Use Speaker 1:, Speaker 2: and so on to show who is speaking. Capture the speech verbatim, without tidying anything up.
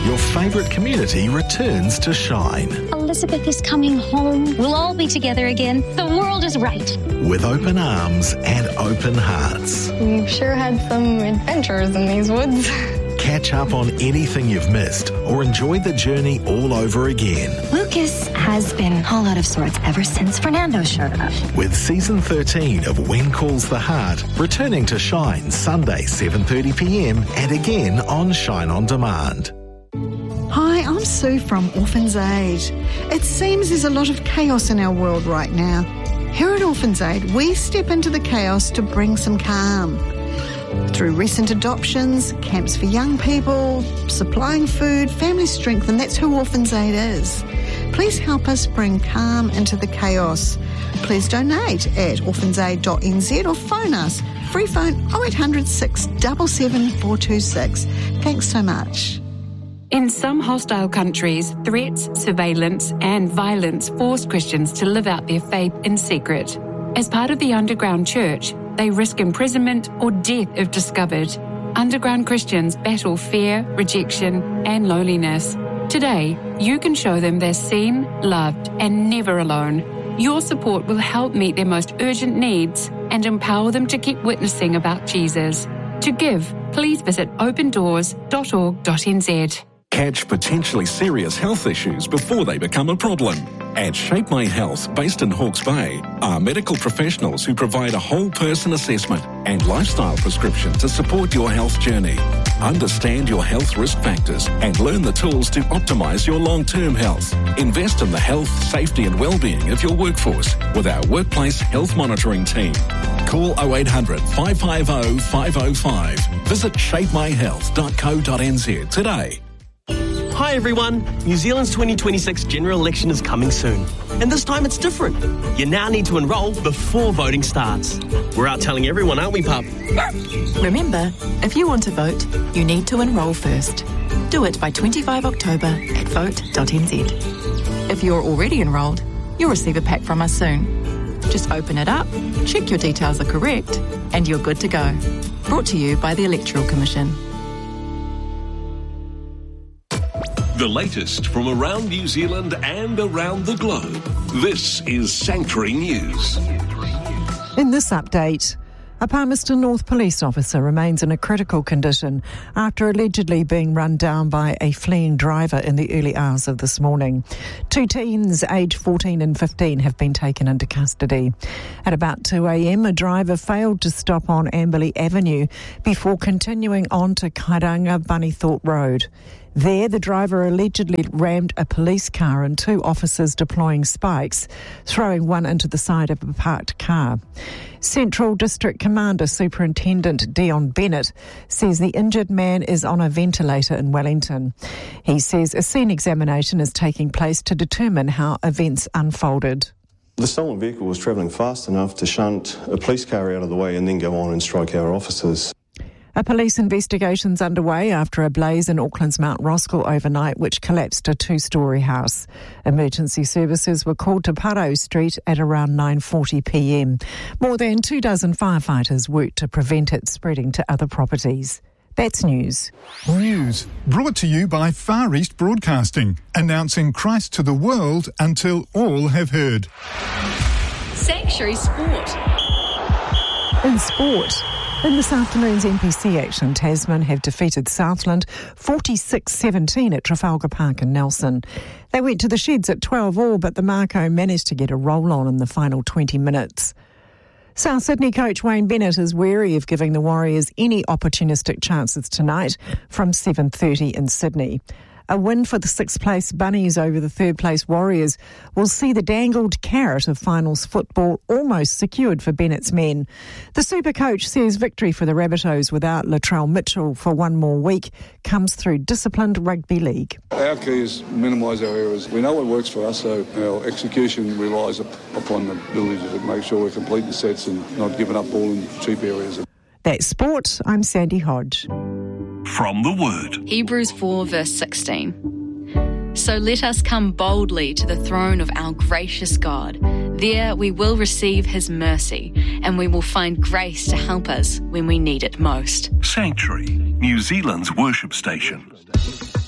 Speaker 1: your favourite community returns to shine.
Speaker 2: Elizabeth is coming home. We'll all be together again. The world is right.
Speaker 1: With open arms and open hearts.
Speaker 3: We've sure had some adventures in these woods.
Speaker 1: Catch up on anything you've missed or enjoy the journey all over again.
Speaker 4: Lucas has been all out of sorts ever since Fernando showed up.
Speaker 1: With season thirteen of When Calls the Heart returning to Shine Sunday seven thirty p m and again on Shine On Demand.
Speaker 5: Hi, I'm Sue from Orphans Aid. It seems there's a lot of chaos in our world right now. Here at Orphans Aid, we step into the chaos to bring some calm. Through recent adoptions, camps for young people, supplying food, family strength, and that's who Orphans Aid is. Please help us bring calm into the chaos. Please donate at orphans aid dot n z or phone us. Free phone oh eight hundred, six seven seven, four two six. Thanks so much.
Speaker 6: In some hostile countries, threats, surveillance and violence force Christians to live out their faith in secret. As part of the underground church, they risk imprisonment or death if discovered. Underground Christians battle fear, rejection and loneliness. Today, you can show them they're seen, loved and never alone. Your support will help meet their most urgent needs and empower them to keep witnessing about Jesus. To give, please visit open doors dot org dot n z.
Speaker 7: Catch potentially serious health issues before they become a problem. At Shape My Health, based in Hawke's Bay, are medical professionals who provide a whole person assessment and lifestyle prescription to support your health journey. Understand your health risk factors and learn the tools to optimise your long-term health. Invest in the health, safety and well-being of your workforce with our workplace health monitoring team. Call oh eight hundred, five five oh, five oh five. Visit shape my health dot co dot n z today.
Speaker 8: Hi everyone, New Zealand's twenty twenty-six general election is coming soon. And this time it's different. You now need to enrol before voting starts. We're out telling everyone, aren't we, pup?
Speaker 9: Remember, if you want to vote, you need to enrol first. Do it by twenty-fifth of October at vote dot n z. If you're already enrolled, you'll receive a pack from us soon. Just open it up, check your details are correct, and you're good to go. Brought to you by the Electoral Commission.
Speaker 10: The latest from around New Zealand and around the globe. This is Sanctuary News.
Speaker 11: In this update, a Palmerston North police officer remains in a critical condition after allegedly being run down by a fleeing driver in the early hours of this morning. Two teens, aged fourteen and fifteen, have been taken into custody. At about two a m, a driver failed to stop on Amberley Avenue before continuing on to Kairanga Bunnythorpe Road. There, the driver allegedly rammed a police car and two officers deploying spikes, throwing one into the side of a parked car. Central District Commander Superintendent Dion Bennett says the injured man is on a ventilator in Wellington. He says a scene examination is taking place to determine how events unfolded.
Speaker 12: The stolen vehicle was travelling fast enough to shunt a police car out of the way and then go on and strike our officers.
Speaker 11: A police investigation's underway after a blaze in Auckland's Mount Roskill overnight, which collapsed a two-storey house. Emergency services were called to Paro Street at around nine forty p m. More than two dozen firefighters worked to prevent it spreading to other properties. That's news.
Speaker 13: News brought to you by Far East Broadcasting, announcing Christ to the world until all have heard.
Speaker 14: Sanctuary Sport.
Speaker 11: In sport, in this afternoon's N P C action, Tasman have defeated Southland forty-six seventeen at Trafalgar Park in Nelson. They went to the sheds at twelve all, but the Marco managed to get a roll on in the final twenty minutes. South Sydney coach Wayne Bennett is wary of giving the Warriors any opportunistic chances tonight from seven thirty in Sydney. A win for the sixth-place Bunnies over the third-place Warriors will see the dangled carrot of finals football almost secured for Bennett's men. The super coach says victory for the Rabbitohs without Latrell Mitchell for one more week comes through disciplined rugby league.
Speaker 15: Our key is minimise our errors. We know what works for us, so our execution relies upon the ability to make sure we're completing sets and not giving up ball in cheap areas.
Speaker 11: That's sport. I'm Sandy Hodge.
Speaker 10: From the Word.
Speaker 14: Hebrews four verse sixteen. So let us come boldly to the throne of our gracious God. There we will receive his mercy and we will find grace to help us when we need it most.
Speaker 10: Sanctuary, New Zealand's worship station.